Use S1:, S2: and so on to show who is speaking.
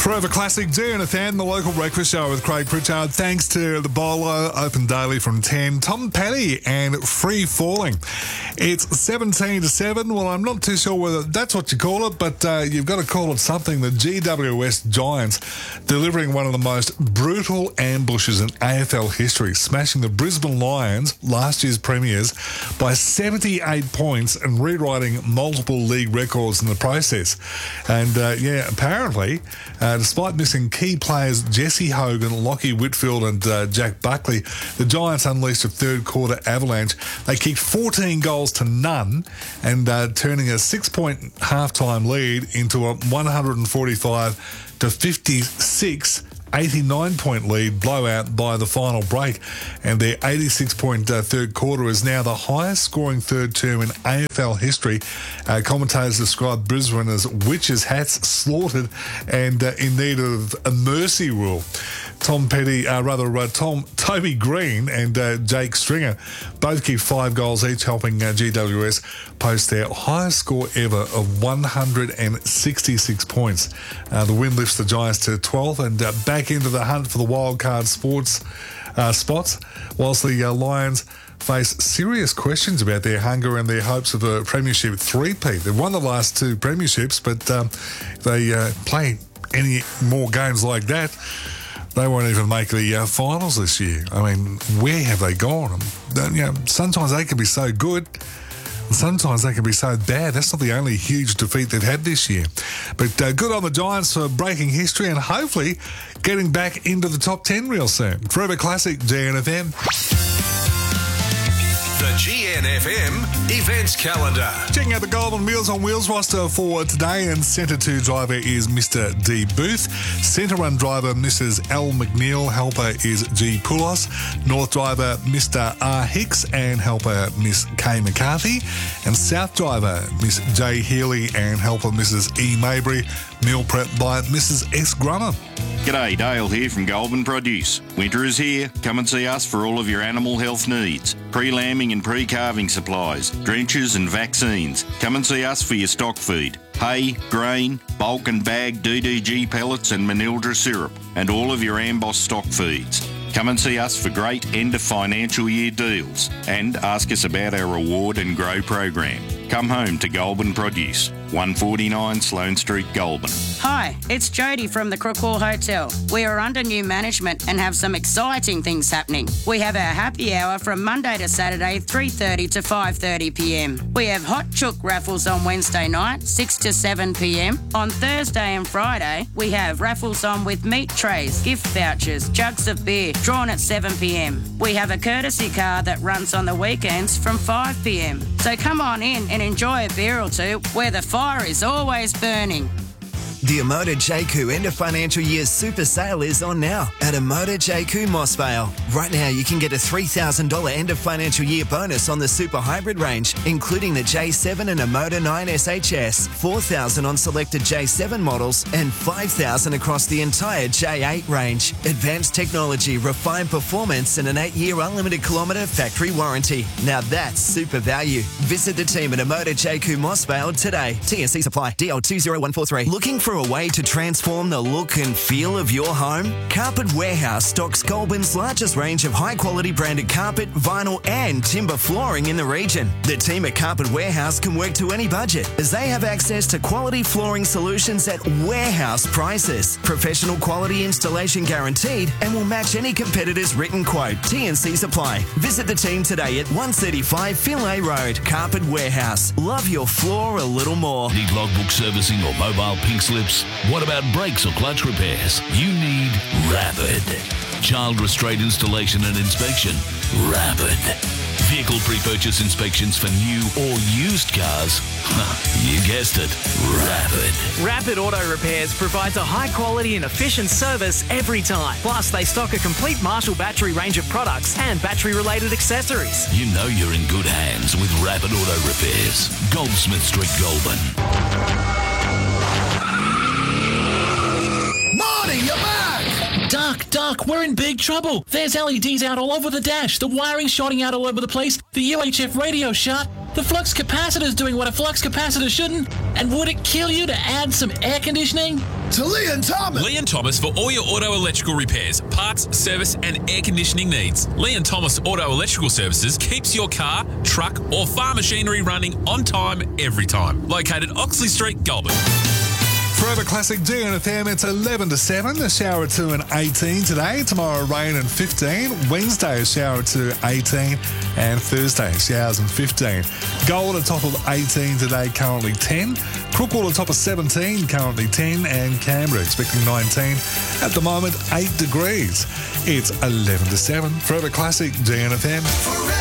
S1: Forever Classic DNFM, the local breakfast show with Craig Pritchard. Thanks to the Bolo, open daily from 10. Tom Petty and Free Falling. It's 17-7. Well, I'm not too sure whether that's what you call it, but you've got to call it something. The GWS Giants delivering one of the most brutal ambushes in AFL history, smashing the Brisbane Lions, last year's premiers, by 78 points and rewriting multiple league records in the process. And, apparently, despite missing key players Jesse Hogan, Lockie Whitfield and Jack Buckley, the Giants unleashed a third-quarter avalanche. They kicked 14 goals to none and turning a 6-point halftime lead into a 145-56 89-point lead blowout by the final break, and their 86-point third quarter is now the highest scoring third term in AFL history. Commentators describe Brisbane as witches' hats, slaughtered and in need of a mercy rule. Toby Green and Jake Stringer both kicked 5 goals each, helping GWS post their highest score ever of 166 points. The win lifts the Giants to 12 and back into the hunt for the wildcard spots, whilst the Lions face serious questions about their hunger and their hopes of a premiership three-peat. They've won the last 2 premierships, but they play any more games like that, they won't even make the finals this year. I mean, where have they gone? Sometimes they can be so good, and sometimes they can be so bad. That's not the only huge defeat they've had this year. But good on the Giants for breaking history and hopefully getting back into the top 10 real soon. Forever Classic, GNFM.
S2: The GNFM events calendar.
S1: Checking out the Golden Meals on Wheels roster for today, and Centre 2 driver is Mr. D. Booth. Centre 1 driver Mrs. L. McNeil. Helper is G. Poulos. North driver Mr. R. Hicks and helper Miss K. McCarthy. And South driver Miss J. Healy and helper Mrs. E. Mabry. Meal prep by Mrs. S. Grummer.
S3: G'day, Dale here from Goulburn Produce. Winter is here. Come and see us for all of your animal health needs. Pre-lambing and pre-calving supplies, drenches and vaccines. Come and see us for your stock feed. Hay, grain, bulk and bag DDG pellets and Manildra syrup, and all of your Amboss stock feeds. Come and see us for great end of financial year deals and ask us about our Reward and Grow program. Come home to Goulburn Produce, 149 Sloane Street, Goulburn.
S4: Hi, it's Jody from the Crookwell Hotel. We are under new management and have some exciting things happening. We have our happy hour from Monday to Saturday, 3:30 to 5:30 p.m. We have hot chook raffles on Wednesday night, 6 to 7 p.m. On Thursday and Friday, we have raffles on with meat trays, gift vouchers, jugs of beer, drawn at 7 p.m. We have a courtesy car that runs on the weekends from 5 p.m. So come on in and enjoy a beer or two where the fire is always burning.
S5: The Emoda JQ end of financial year super sale is on now at Emoda JQ Mossvale. Right now you can get a $3,000 end of financial year bonus on the super hybrid range, including the J7 and Emoda 9 SHS, $4,000 on selected J7 models and $5,000 across the entire J8 range. Advanced technology, refined performance and an 8-year unlimited kilometre factory warranty. Now that's super value. Visit the team at Emoda JQ Mossvale today. TNC supply, DL20143. Looking for a way to transform the look and feel of your home? Carpet Warehouse stocks Goulburn's largest range of high-quality branded carpet, vinyl and timber flooring in the region. The team at Carpet Warehouse can work to any budget as they have access to quality flooring solutions at warehouse prices. Professional quality installation guaranteed and will match any competitor's written quote. TNC Supply. Visit the team today at 135 Finlay Road. Carpet Warehouse. Love your floor a little more.
S6: Need logbook servicing or mobile pink slips? What about brakes or clutch repairs? You need Rapid. Child restraint installation and inspection? Rapid. Vehicle pre-purchase inspections for new or used cars? You guessed it, Rapid.
S7: Rapid Auto Repairs provides a high quality and efficient service every time. Plus, they stock a complete Marshall battery range of products and battery-related accessories.
S6: You know you're in good hands with Rapid Auto Repairs. Goldsmith Street, Goulburn.
S8: Marty, you're back!
S9: Duck, we're in big trouble. There's LEDs out all over the dash. The wiring's shorting out all over the place. The UHF radio shut. The flux capacitor's doing what a flux capacitor shouldn't, and would it kill you to add some air conditioning?
S8: To Leon Thomas!
S10: Leon Thomas for all your auto electrical repairs, parts, service and air conditioning needs. Leon Thomas Auto Electrical Services keeps your car, truck or farm machinery running on time every time. Located Oxley Street, Goulburn.
S1: Forever Classic DNFM, it's 11 to 7, a shower 2 and 18 today. Tomorrow rain and 15. Wednesday a shower 2, 18. And Thursday showers and 15. Gold at top of 18 today, currently 10. Crookwell at top of 17, currently 10. And Canberra expecting 19. At the moment, 8 degrees. It's 11 to 7. Forever Classic DNFM.